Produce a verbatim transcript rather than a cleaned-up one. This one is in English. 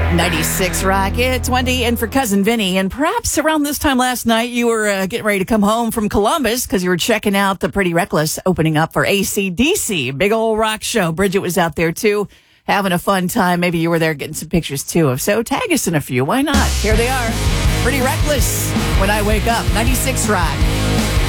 ninety-six Rock, it's Wendy and for Cousin Vinny. And perhaps around this time last night, you were uh, getting ready to come home from Columbus because you were checking out the Pretty Reckless opening up for A C D C. Big old rock show. Bridget was out there too, having a fun time. Maybe you were there getting some pictures too. If so, tag us in a few. Why not? Here they are. Pretty Reckless. When I Wake Up. ninety-six Rock.